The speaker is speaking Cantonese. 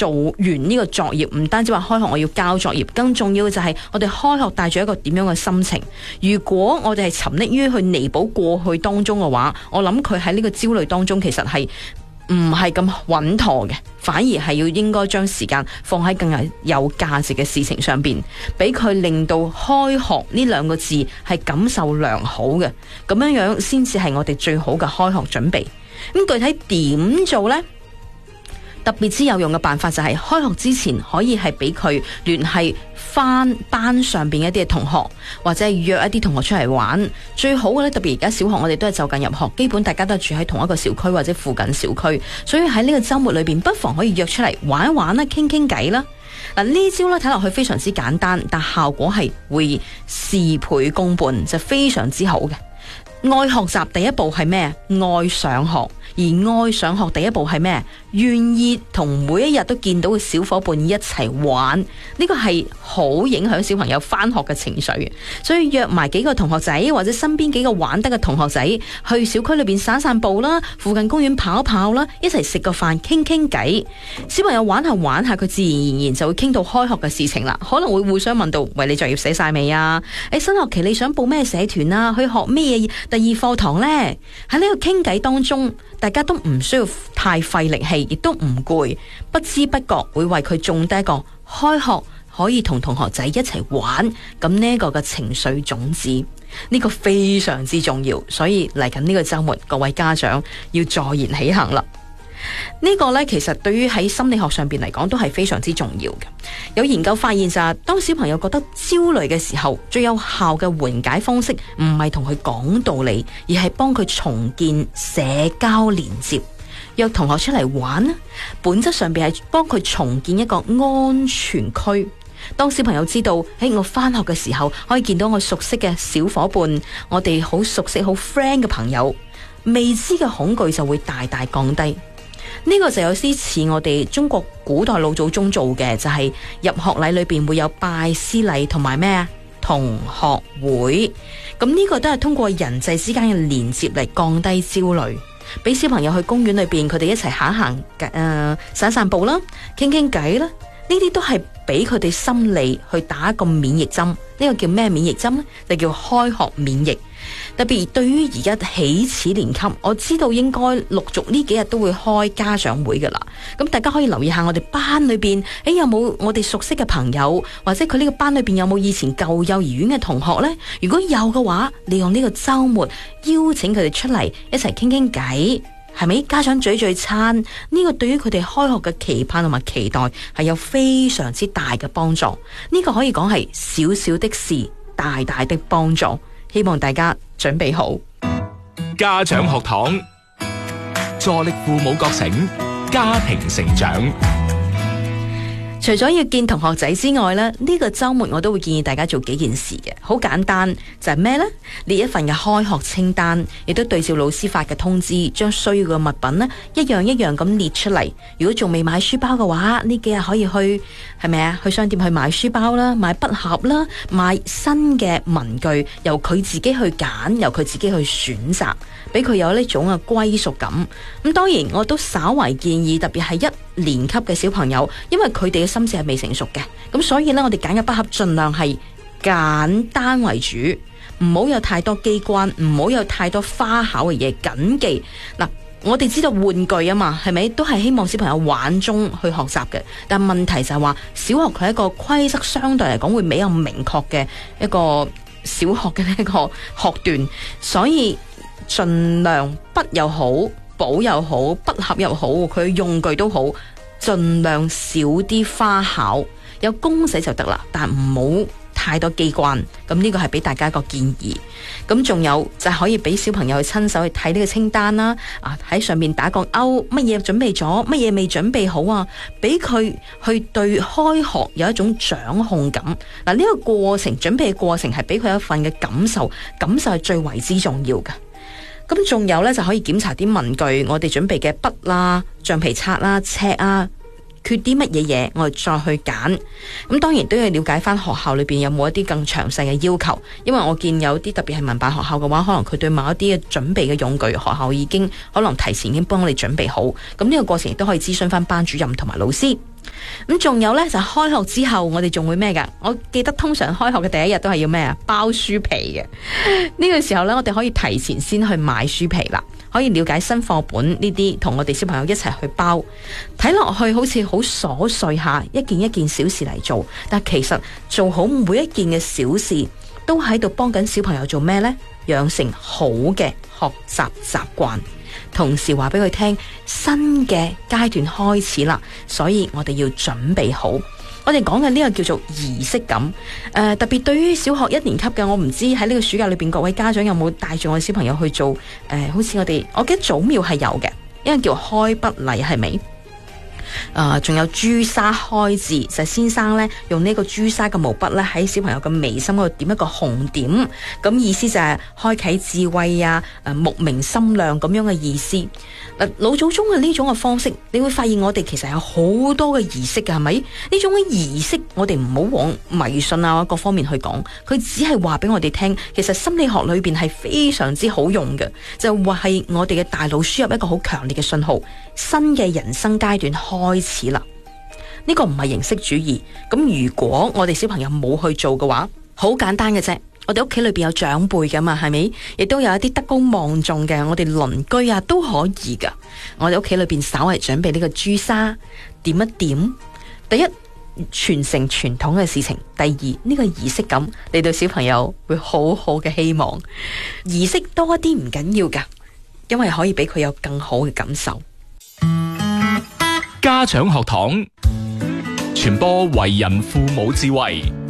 做完呢個作業，唔單止話開學我要交作業，更重要嘅就係我哋開學帶住一個點樣嘅心情。如果我哋係沉溺於去彌補過去當中嘅話，我諗佢喺呢個焦慮當中其實係唔係咁穩妥嘅，反而係要應該將時間放喺更有價值嘅事情上邊，俾佢令到開學呢兩個字係感受良好嘅，咁樣樣先至係我哋最好嘅開學準備。咁具體點做呢？特別之有用嘅辦法就係開學之前可以係俾佢聯繫翻班上邊一啲嘅同學，或者係約一啲同學出嚟玩。最好嘅咧，特別而家小學我哋都係就近入學，基本大家都係住喺同一個小區或者附近小區，所以喺呢個週末裏邊不妨可以約出嚟玩一玩啦，傾傾偈啦。嗱，呢招咧睇落去非常之簡單，但效果係會事倍功半，就非常之好嘅。愛學習第一步係咩？愛上學。而愛上學第一步係咩？願意同每一日都見到嘅小伙伴一齊玩，呢個係好影響小朋友返學嘅情緒嘅。所以約埋幾個同學仔或者身邊幾個玩得嘅同學仔去小區裏邊散散步啦，附近公園跑跑啦，一齊食個飯傾傾偈。小朋友玩下玩下，佢自然而然就會傾到開學嘅事情啦。可能會互相問到：喂，你作業寫晒未啊？新學期你想報咩社團啊？去學咩嘢第二課堂呢？喺呢個傾偈當中，大家都唔需要太費力氣，亦都唔攰，不知不覺會為佢種低一個開學可以同同學仔一齊玩咁呢個嘅情緒種子，呢個非常之重要。所以嚟緊呢個週末，各位家長要坐言起行啦。呢個呢，其實對於喺心理學上邊嚟講都係非常之重要嘅。有研究發現就係，當小朋友覺得焦慮嘅時候，最有效嘅緩解方式唔係同佢講道理，而係幫佢重建社交連接。約同學出嚟玩，本質上邊係幫佢重建一個安全區。當小朋友知道喺我返學嘅時候可以見到我熟悉嘅小伙伴，我哋好熟悉好 friend 嘅朋友，未知嘅恐懼就會大大降低。呢個就有啲似我哋中國古代老祖宗做嘅，就係入學禮裏邊會有拜師禮同埋咩啊同學會。咁呢個都係通過人際之間嘅連接嚟降低焦慮，俾小朋友去公園裏邊佢哋一齊行行散散步啦，傾傾偈啦，呢啲都係俾佢哋心理去打一個免疫針。呢個叫咩免疫針呢？就叫開學免疫。特別對於而家起始年級，我知道應該陸續呢幾日都會開家長會噶啦。咁大家可以留意下我哋班裏邊，有冇我哋熟悉嘅朋友，或者佢呢個班裏邊有冇以前舊幼兒園嘅同學呢？如果有嘅話，利用呢個周末邀請佢哋出嚟一齊傾傾偈，係咪？家長聚聚餐，呢個對於佢哋開學嘅期盼同埋期待係有非常之大嘅幫助。呢個可以講係小小的事，大大的幫助。希望大家準備好。 家長學堂，助力父母覺醒，家庭成長。 除咗要見同學仔之外呢，呢個週末我都會建議大家做幾件事嘅，好簡單，就係咩呢？列一份嘅開學清單，亦都對照老師發嘅通知，將需要嘅物品呢一樣一樣咁列出嚟。如果仲未買書包嘅話，呢幾日可以去係咪啊？去商店去買書包啦，買筆盒啦，買新嘅文具，由佢自己去揀，由佢自己去選擇，俾佢有呢種嘅歸屬感。咁當然我都稍為建議，特別係一年級嘅小朋友，因為佢哋嘅心智係未成熟嘅，咁所以呢，我哋揀嘅筆盒盡量係簡單為主，唔好有太多機關，唔好有太多花巧嘅嘢。謹記嗱，我哋知道玩具啊嘛，係咪都係希望小朋友玩中去學習嘅？但問題就係話，小學佢係一個規則相對嚟講會比較明確嘅一個小學嘅呢個學段，所以盡量筆又好，簿又好，筆盒又好，佢用具都好，盡量少啲花巧，有公仔就得啦，但唔好太多機關。咁呢個係俾大家一個建議。咁仲有就係可以俾小朋友去親手去睇呢個清單啦，喺上面打個勾，乜嘢準備咗，乜嘢未準備好啊，俾佢去對開學有一種掌控感。嗱，呢個過程準備嘅過程係俾佢一份嘅感受，感受係最為之重要嘅。咁仲有呢，就可以檢查啲文具，我哋準備嘅筆啦、橡皮擦啦、尺啊，缺啲乜嘢嘢，我哋再去揀。咁當然都要了解翻學校裏邊有冇一啲更詳細嘅要求，因為我見有啲特別係民辦學校嘅話，可能佢對某一啲嘅準備嘅用具，學校已經可能提前已經幫我哋準備好。咁呢個過程亦都可以諮詢翻班主任同埋老師。 咁仲有呢，就係開學之後，我哋仲會咩噶？我記得通常開學嘅第一日都係要咩啊？包書皮嘅。呢個時候呢，我哋可以提前先去買書皮啦，可以了解新課本呢啲，同我哋小朋友一齊去包。睇落去好似好瑣碎下，一件一件小事嚟做，但其實做好每一件嘅小事，都喺度幫緊小朋友做咩呢？養成好嘅學習習慣。同時話俾佢聽，新嘅階段開始啦，所以我哋要準備好。我哋講嘅呢個叫做儀式感，特別對於小學1年級嘅，我唔知喺呢個暑假裏邊，各位家長有冇帶住我哋小朋友去做？好似我記得祖廟係有嘅，因為叫開筆禮，係咪？仲有朱砂開字，就係先生咧用呢個朱砂嘅毛筆咧喺小朋友嘅眉心嗰度點一個紅點，咁意思就係開啟智慧啊，目明心亮咁樣嘅意思。老祖宗嘅呢種嘅方式，你會發現我哋其實有好多嘅儀式嘅，係咪？呢種嘅儀式我哋唔好往迷信啊各方面去講，佢只係話俾我哋聽，其實心理學裏邊係非常之好用嘅，就話係我哋嘅大腦輸入一個好強烈嘅信號，新嘅人生階段開始啦。呢個唔係形式主義，咁如果我哋小朋友冇去做嘅話，好簡單嘅啫。我哋屋企裏邊有長輩噶嘛，係咪？亦都有一啲德高望重嘅，我哋鄰居啊都可以噶。我哋屋企裏邊稍為準備呢個朱砂，點一點。第一，傳承傳統嘅事情；第二，呢個儀式感令到小朋友會好好嘅希望。儀式多一啲唔緊要噶，因為可以俾佢有更好嘅感受。 家長學堂傳播為人父母智慧。